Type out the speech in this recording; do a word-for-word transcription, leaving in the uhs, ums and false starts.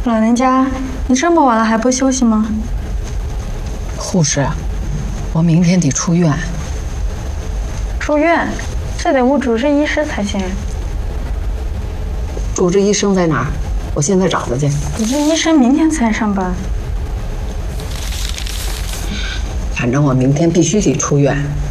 老人家，你这么晚了还不休息吗？ 护士，我明天得出院。 住院？这得问主治医师才行。 主治医生在哪儿？我现在找他去。 主治医生明天才上班。 反正我明天必须得出院。